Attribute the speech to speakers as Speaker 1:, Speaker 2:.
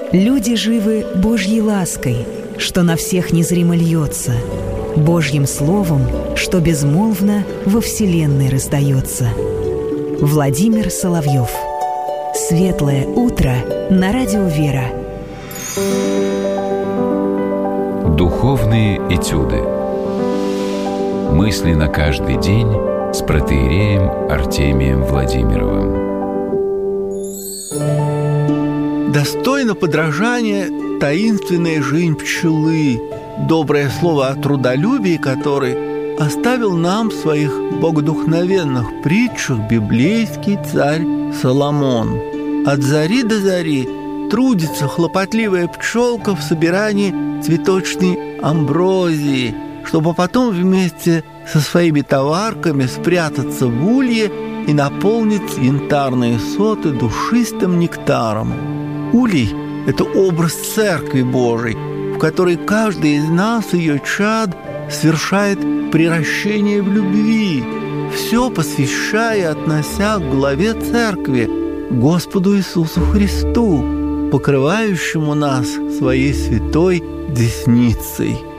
Speaker 1: Люди живы Божьей лаской, что на всех незримо льется, Божьим словом, что безмолвно во вселенной раздается. Владимир Соловьев. Светлое утро на радио «Вера».
Speaker 2: Духовные этюды. Мысли на каждый день с протоиереем Артемием Владимировым.
Speaker 3: Достойно подражания таинственная жизнь пчелы, доброе слово о трудолюбии которой оставил нам в своих богодухновенных притчах библейский царь Соломон. От зари до зари трудится хлопотливая пчелка в собирании цветочной амброзии, чтобы потом вместе со своими товарками спрятаться в улье и наполнить янтарные соты душистым нектаром. Улей – это образ Церкви Божией, в которой каждый из нас, ее чад, совершает приращение в любви, все посвящая и относя к главе Церкви, Господу Иисусу Христу, покрывающему нас своей святой десницей.